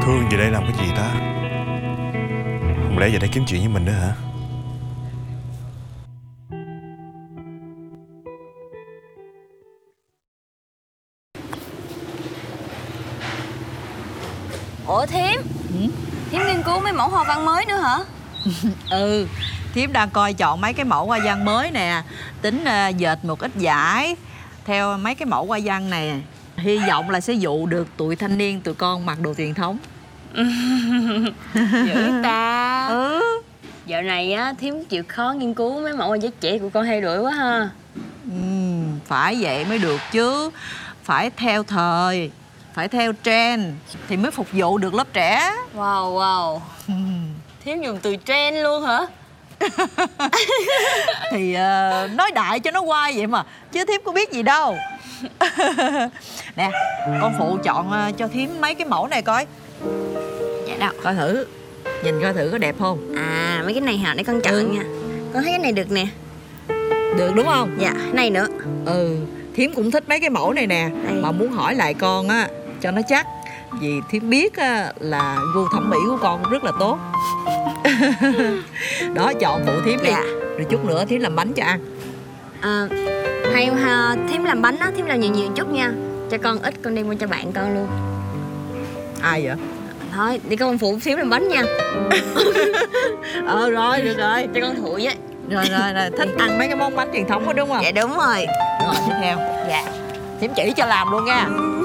Thương về đây làm cái gì ta? Không lẽ về đây kiếm chuyện với mình nữa hả? Ủa Thím? Thím nghiên cứu mấy mẫu hoa văn mới nữa hả? Ừ, Thiếp đang coi chọn mấy cái mẫu hoa văn mới nè. Tính dệt một ít vải theo mấy cái mẫu hoa văn này. Hy vọng là sẽ dụ được tụi thanh niên tụi con mặc đồ truyền thống. Dữ ta. Ừ. Dạo này á, Thím chịu khó nghiên cứu mấy mẫu hoa giới trẻ của con hay đuổi quá ha. Phải vậy mới được chứ. Phải theo thời, phải theo trend thì mới phục vụ được lớp trẻ. Wow wow. Thím dùng từ trend luôn hả? Thì nói đại cho nó quay vậy mà, chứ Thiếp có biết gì đâu. Nè, con phụ chọn cho Thiếm mấy cái mẫu này coi. Dạ đâu. Coi thử, nhìn coi thử có đẹp không. À mấy cái này hả, để con chọn nha. Con thấy cái này được nè. Được đúng không? Dạ, cái này nữa. Thiếm cũng thích mấy cái mẫu này nè. Mà muốn hỏi lại con á cho nó chắc. Vì Thiếm biết á, là gu thẩm mỹ của con rất là tốt. Đó, chọn phụ Thiếm đi. Dạ. Rồi chút nữa Thiếm làm bánh cho ăn. Hay Thím làm bánh á, Thím làm nhiều nhiều chút nha. Cho con ít, con đem qua cho bạn con luôn. Ai vậy? Thôi, đi con phụ Thím làm bánh nha. Rồi, được rồi. Cho con thụ với. Rồi, thích ăn mấy cái món bánh truyền thống đó đúng không? Dạ đúng rồi. Rồi, tiếp theo. Dạ. Thiếm chỉ cho làm luôn nha.